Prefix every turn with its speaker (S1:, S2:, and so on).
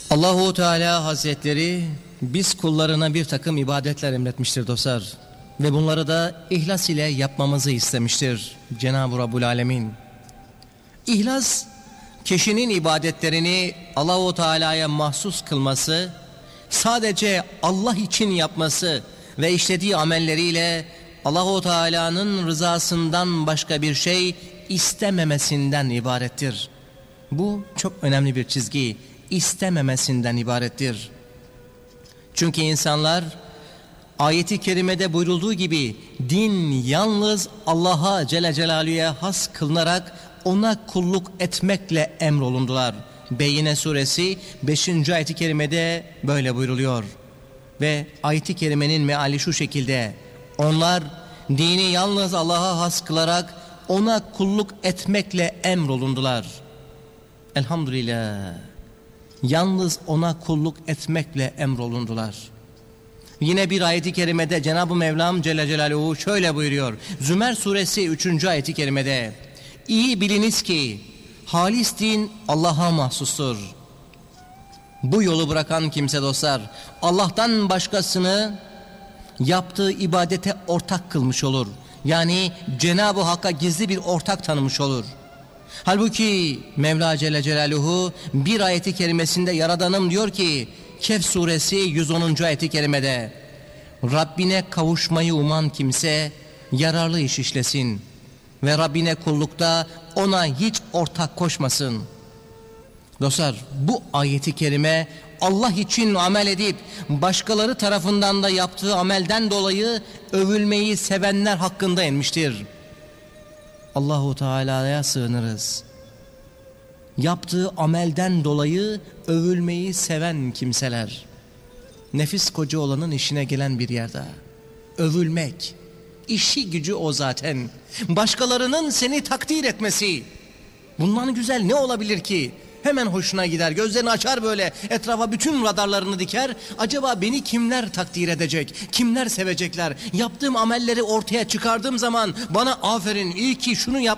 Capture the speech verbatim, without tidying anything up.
S1: Allahu Teala Hazretleri biz kullarına bir takım ibadetler emretmiştir dostlar. Ve bunları da ihlas ile yapmamızı istemiştir Cenab-ı Rabbul Alemin. İhlas, kişinin ibadetlerini Allahu Teala'ya mahsus kılması, sadece Allah için yapması ve işlediği amelleriyle Allahu Teala'nın rızasından başka bir şey istememesinden ibarettir. Bu çok önemli bir çizgi, istememesinden ibarettir. Çünkü insanlar ayeti kerimede buyurulduğu gibi din yalnız Allah'a Celle Celaluhu'ya has kılınarak ona kulluk etmekle emrolundular. Beyyine suresi beşinci ayeti kerimede böyle buyruluyor. Ve ayeti kerimenin meali şu şekilde: onlar dini yalnız Allah'a has kılarak ona kulluk etmekle emrolundular. Elhamdülillah. Yalnız ona kulluk etmekle emrolundular. Yine bir ayeti kerimede Cenab-ı Mevlam Celle Celaluhu şöyle buyuruyor. Zümer suresi üçüncü ayeti kerimede: İyi biliniz ki halis din Allah'a mahsustur. Bu yolu bırakan kimse dostlar, Allah'tan başkasını yaptığı ibadete ortak kılmış olur. Yani Cenab-ı Hakk'a gizli bir ortak tanımış olur. Halbuki Mevla Celle Celaluhu bir ayeti kerimesinde Yaradanım diyor ki, Kehf suresi yüz onuncu ayeti kerimede: Rabbine kavuşmayı uman kimse yararlı iş işlesin ve Rabbine kullukta ona hiç ortak koşmasın. Dostlar, bu ayeti kerime Allah için amel edip başkaları tarafından da yaptığı amelden dolayı övülmeyi sevenler hakkında inmiştir. Allahu Teala'ya sığınırız. Yaptığı amelden dolayı övülmeyi seven kimseler. Nefis koca olanın işine gelen bir yerde. Övülmek. İşi gücü o zaten. Başkalarının seni takdir etmesi. Bundan güzel ne olabilir ki? Hemen hoşuna gider, gözlerini açar, böyle etrafa bütün radarlarını diker. Acaba beni kimler takdir edecek, kimler sevecekler? Yaptığım amelleri ortaya çıkardığım zaman bana aferin, iyi ki şunu yap